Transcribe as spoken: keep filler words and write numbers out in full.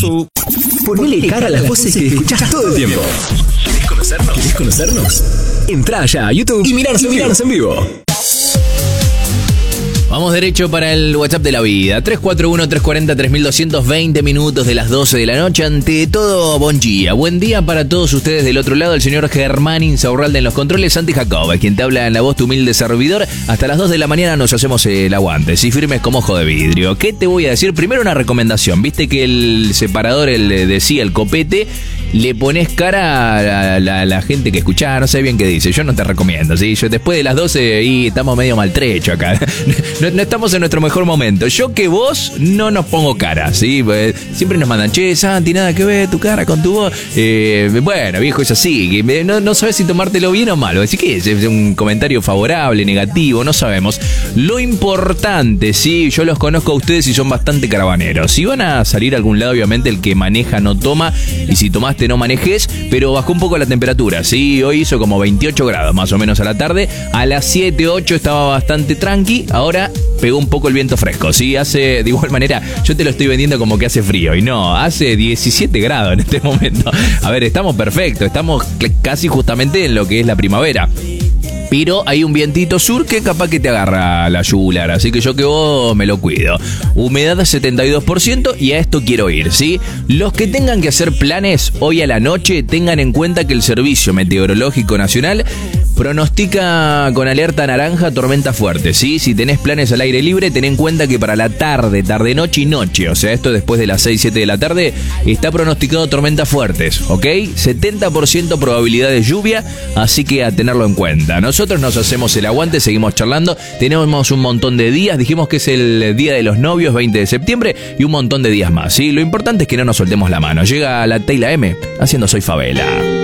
So, ponele cara a las voces que escuchás todo el tiempo. ¿Querés conocernos? ¿Querés conocernos? Entrá ya a YouTube y mirarnos, mirarnos en vivo. Vamos derecho para el WhatsApp de la vida. tres cuatro uno, tres cuatro cero, tres dos cero cero, veinte minutos de las doce de la noche. Ante todo, buen día. Buen día para todos ustedes del otro lado. El señor Germán Insaurralde en los controles. Santi Jacob, quien te habla en la voz tu humilde servidor. Hasta las dos de la mañana nos hacemos el aguante. Si firmes como ojo de vidrio. ¿Qué te voy a decir? Primero una recomendación. Viste que el separador, el decía, el copete, le pones cara a la, la, la gente que escucha. No sé bien qué dice. Yo no te recomiendo, ¿sí? Yo después de las doce y estamos medio maltrecho acá. No, no estamos en nuestro mejor momento. Yo que vos no nos pongo cara, ¿sí? Pues siempre nos mandan, che, Santi, nada que ver tu cara con tu voz. Eh, bueno, viejo, es así. No, no sabes si tomártelo bien o mal. Así que es, es un comentario favorable, negativo, no sabemos. Lo importante, sí, yo los conozco a ustedes y son bastante caravaneros. Si van a salir a algún lado, obviamente el que maneja no toma. Y si tomaste, no manejes. Pero bajó un poco la temperatura, ¿sí? Hoy hizo como veintiocho grados más o menos a la tarde. A las siete, ocho estaba bastante tranqui. Ahora pegó un poco el viento fresco, ¿sí? Hace, de igual manera, yo te lo estoy vendiendo como que hace frío, y no, hace diecisiete grados en este momento. A ver, estamos perfectos, estamos casi justamente en lo que es la primavera. Pero hay un vientito sur que capaz que te agarra la yugular, así que yo que vos me lo cuido. Humedad setenta y dos por ciento y a esto quiero ir, ¿sí? Los que tengan que hacer planes hoy a la noche, tengan en cuenta que el Servicio Meteorológico Nacional pronostica con alerta naranja tormenta fuerte, ¿sí? Si tenés planes al aire libre, ten en cuenta que para la tarde, tarde, noche y noche, o sea, esto después de las seis, siete de la tarde, está pronosticado tormentas fuertes, ¿ok? setenta por ciento probabilidad de lluvia, así que a tenerlo en cuenta. Nosotros nos hacemos el aguante, seguimos charlando, tenemos un montón de días, dijimos que es el día de los novios, veinte de septiembre, y un montón de días más, ¿sí? Lo importante es que no nos soltemos la mano. Llega la Teyla M haciendo Soy Favela.